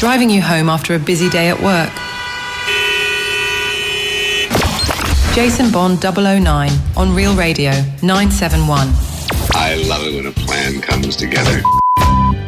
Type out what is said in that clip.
driving you home after a busy day at work. Jason Bond 009 on Real Radio 971. I love it when a plan comes together.